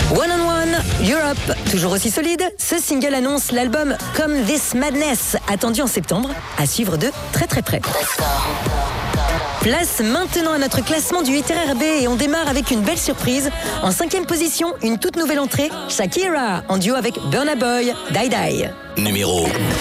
One on One, Europe, toujours aussi solide, ce single annonce l'album Come This Madness, attendu en septembre, à suivre de très très près. Place maintenant à notre classement du Hit RRB et on démarre avec une belle surprise. En 5e position, une toute nouvelle entrée, Shakira, en duo avec Burna Boy, Die Die. Numéro